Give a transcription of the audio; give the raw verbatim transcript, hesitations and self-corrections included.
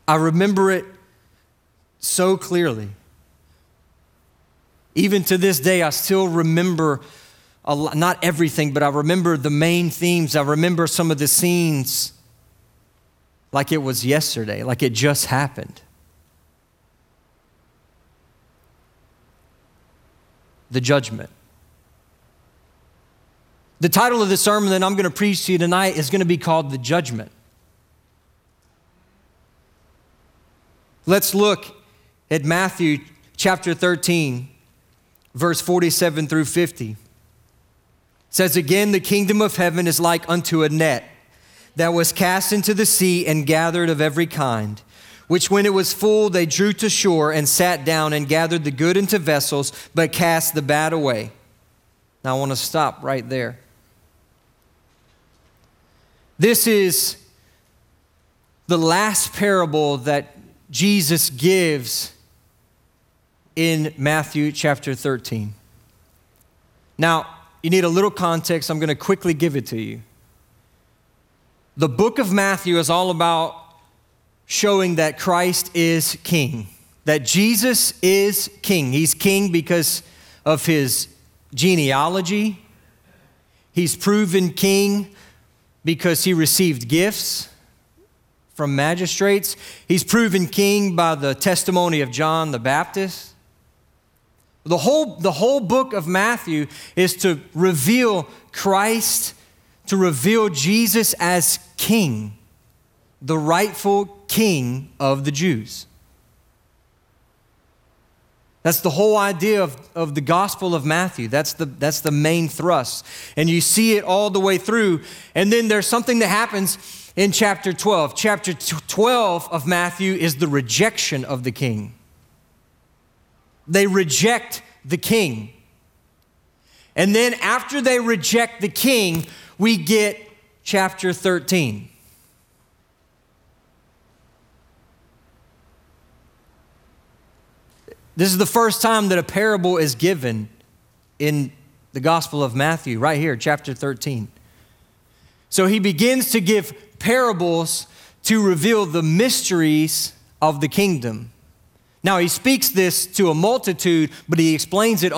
I remember it so clearly. Even to this day, I still remember a lot, not everything, but I remember the main themes. I remember some of the scenes like it was yesterday, like it just happened. The judgment. The title of the sermon that I'm going to preach to you tonight is going to be called The Judgment. Let's look at Matthew chapter thirteen, verse forty-seven through fifty. It says, again, the kingdom of heaven is like unto a net that was cast into the sea and gathered of every kind, which when it was full, they drew to shore and sat down and gathered the good into vessels, but cast the bad away. Now I want to stop right there. This is the last parable that Jesus gives in Matthew chapter thirteen. Now, you need a little context. I'm going to quickly give it to you. The book of Matthew is all about showing that Christ is king, that Jesus is king. He's king because of his genealogy. He's proven king because he received gifts from magistrates. He's proven king by the testimony of John the Baptist. The whole, the whole book of Matthew is to reveal Christ, to reveal Jesus as king, the rightful king of the Jews. That's the whole idea of, of the Gospel of Matthew. That's the, that's the main thrust. And you see it all the way through. And then there's something that happens in chapter twelve. Chapter twelve of Matthew is the rejection of the king. They reject the king. And then after they reject the king, we get chapter thirteen. This is the first time that a parable is given in the Gospel of Matthew, right here, chapter thirteen. So he begins to give parables to reveal the mysteries of the kingdom. Now, he speaks this to a multitude, but he explains it